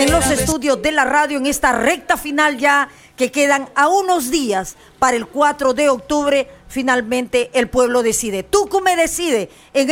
en los estudios de la radio en esta recta final ya que quedan a unos días para el 4 de octubre. Finalmente el pueblo decide. Tucumé decide en